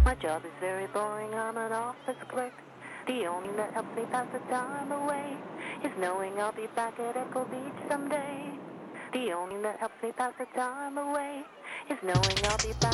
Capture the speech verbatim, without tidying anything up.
My job is very boring, I'm an office clerk. The only thing that helps me pass the time away is knowing I'll be back at Echo Beach someday. The only thing that helps me pass the time away is knowing I'll be back.